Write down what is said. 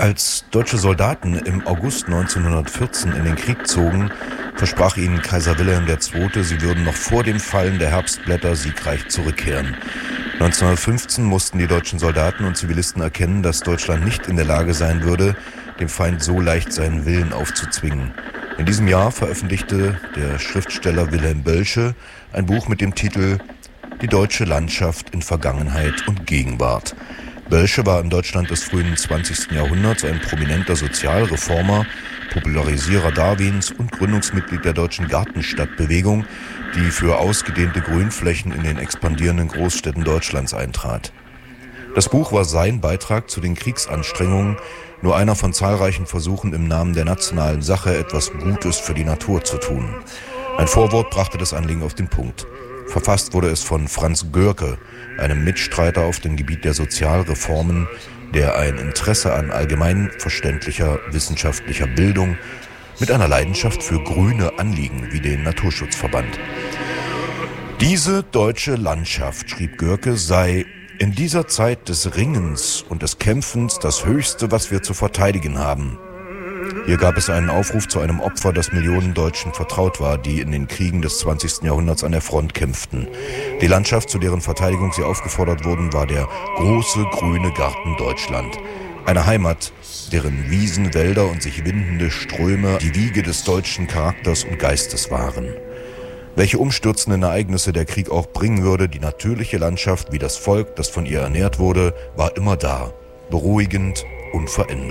Als deutsche Soldaten im August 1914 in den Krieg zogen, versprach ihnen Kaiser Wilhelm II., sie würden noch vor dem Fallen der Herbstblätter siegreich zurückkehren. 1915 mussten die deutschen Soldaten und Zivilisten erkennen, dass Deutschland nicht in der Lage sein würde, dem Feind so leicht seinen Willen aufzuzwingen. In diesem Jahr veröffentlichte der Schriftsteller Wilhelm Boelsche ein Buch mit dem Titel »Die deutsche Landschaft in Vergangenheit und Gegenwart«. Boelsche war in Deutschland des frühen 20. Jahrhunderts ein prominenter Sozialreformer, Popularisierer Darwins und Gründungsmitglied der deutschen Gartenstadtbewegung, die für ausgedehnte Grünflächen in den expandierenden Großstädten Deutschlands eintrat. Das Buch war sein Beitrag zu den Kriegsanstrengungen, nur einer von zahlreichen Versuchen, im Namen der nationalen Sache etwas Gutes für die Natur zu tun. Ein Vorwort brachte das Anliegen auf den Punkt. Verfasst wurde es von Franz Görke, einem Mitstreiter auf dem Gebiet der Sozialreformen, der ein Interesse an allgemeinverständlicher wissenschaftlicher Bildung mit einer Leidenschaft für grüne Anliegen wie den Naturschutz verband. Diese deutsche Landschaft, schrieb Görke, sei in dieser Zeit des Ringens und des Kämpfens das Höchste, was wir zu verteidigen haben. Hier gab es einen Aufruf zu einem Opfer, das Millionen Deutschen vertraut war, die in den Kriegen des 20. Jahrhunderts an der Front kämpften. Die Landschaft, zu deren Verteidigung sie aufgefordert wurden, war der große grüne Garten Deutschland. Eine Heimat, deren Wiesen, Wälder und sich windende Ströme die Wiege des deutschen Charakters und Geistes waren. Welche umstürzenden Ereignisse der Krieg auch bringen würde, die natürliche Landschaft, wie das Volk, das von ihr ernährt wurde, war immer da, beruhigend, unverändert.